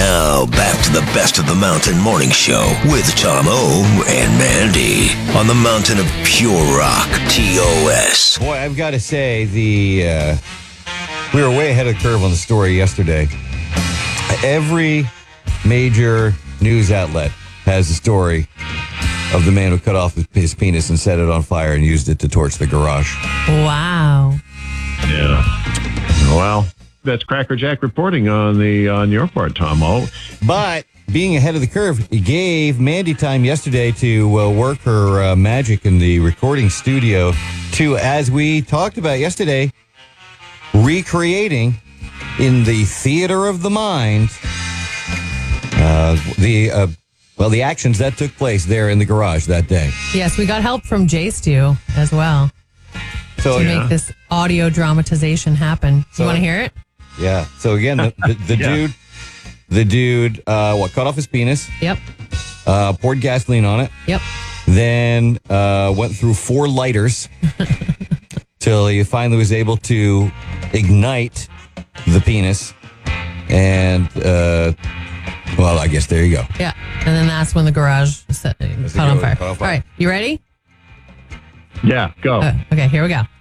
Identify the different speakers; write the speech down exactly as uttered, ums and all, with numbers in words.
Speaker 1: Now, back to the Best of the Mountain Morning Show with Tom O and Mandy on the mountain of pure rock, T O S.
Speaker 2: Boy, I've got to say, the uh, we were way ahead of the curve on the story yesterday. Every major news outlet has a story of the man who cut off his, his penis and set it on fire and used it to torch the garage.
Speaker 3: Wow.
Speaker 4: Yeah. Well, that's Cracker Jack reporting on the on your part, Tom O.
Speaker 2: But being ahead of the curve, it gave Mandy time yesterday to uh, work her uh, magic in the recording studio to, as we talked about yesterday, recreating in the theater of the mind uh, the uh, well the actions that took place there in the garage that day.
Speaker 3: Yes, we got help from Jay Stu as well
Speaker 2: So
Speaker 3: to
Speaker 2: yeah,
Speaker 3: make this audio dramatization happen.
Speaker 2: So-
Speaker 3: you want to hear it?
Speaker 2: yeah. So again, the, the, the
Speaker 4: Yeah.
Speaker 2: dude, the dude, uh, what cut off his penis,
Speaker 3: Yep.
Speaker 2: uh, poured gasoline on it.
Speaker 3: Yep.
Speaker 2: Then uh, went through four lighters till he finally was able to ignite the penis. And, uh, well, I guess there you go.
Speaker 3: Yeah. And then that's when the garage set, caught
Speaker 2: it
Speaker 3: on
Speaker 2: go,
Speaker 3: fire.
Speaker 2: caught on fire.
Speaker 3: All right. You ready?
Speaker 4: Yeah, go.
Speaker 3: Uh, okay, here we go.